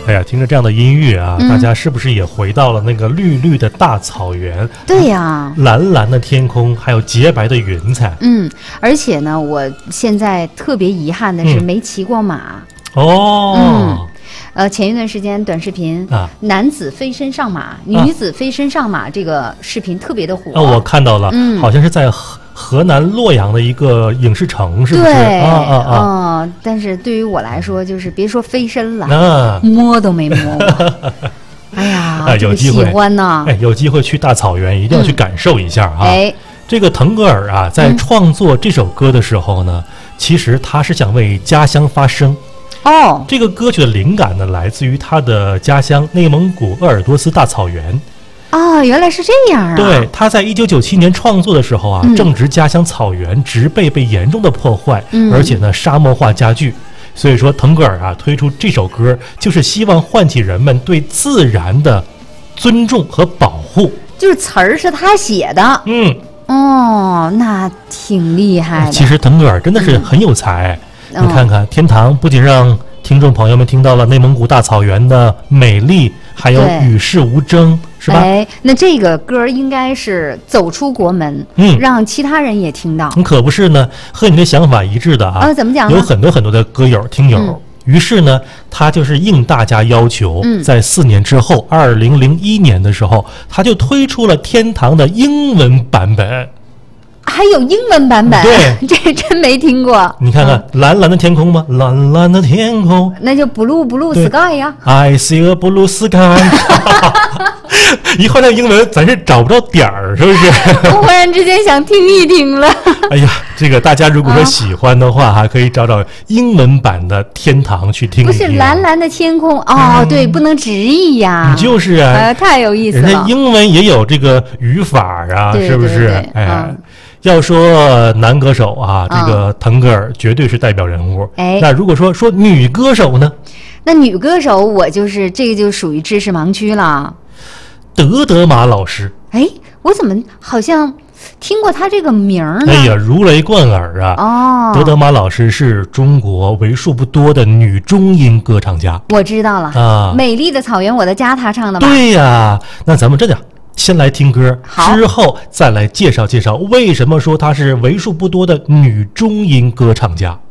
哎呀，听着这样的音乐啊，大家是不是也回到了那个绿绿的大草原？ 对呀， 蓝蓝的天空，还有洁白的云彩。 而且呢，我现在特别遗憾的是没骑过马。前一段时间短视频男子飞身上马，女子飞身上马这个视频特别的火。 我看到了，好像是在河南洛阳的一个影视城，是不是？ 对，但是对于我来说，就是别说飞身了，摸都没摸过。哎呀， 有机会喜欢呢。 有机会去大草原，一定要去感受一下哈。这个腾格尔啊，在创作这首歌的时候呢，其实他是想为家乡发声。这个歌曲的灵感呢，来自于他的家乡内蒙古鄂尔多斯大草原。 原来是这样啊！ 对，他在1997年创作的时候啊，正值家乡草原植被被严重的破坏，而且呢沙漠化加剧，所以说腾格尔啊推出这首歌，就是希望唤起人们对自然的尊重和保护。 就是词儿是他写的。那挺厉害的。 其实腾格尔真的是很有才。你看看天堂，不仅让听众朋友们听到了内蒙古大草原的美丽，还有与世无争，是吧？ 那这个歌应该是走出国门，让其他人也听到。 可不是呢，和你的想法一致的啊。 怎么讲呢？ 有很多很多的歌友听友，于是呢，他就是应大家要求，在4年之后，2001年的时候，他就推出了天堂的英文版本。 还有英文版本？ 对， 这真没听过。 你看看蓝蓝的天空吗？蓝蓝的天空， 那就 blue sky 呀。 I see a blue sky。一换成英文，咱是找不着点儿，是不是？ 我忽然之间想听一听了。 哎呀，这个大家如果说喜欢的话，还可以找找英文版的天堂去听一听。 不是蓝蓝的天空对，不能直译呀。 就是啊， 太有意思了。 人家英文也有这个语法啊，是不是？要说男歌手啊，这个腾格尔绝对是代表人物。那如果说女歌手呢？ 那女歌手我就是这个就属于知识盲区了。 德玛老师。 我怎么好像听过她这个名儿呢？ 如雷贯耳啊！德玛老师是中国为数不多的女中音歌唱家。 我知道了美丽的草原我的家她唱的吧？ 对呀，那咱们这样。先来听歌，之后再来介绍介绍为什么说她是为数不多的女中音歌唱家。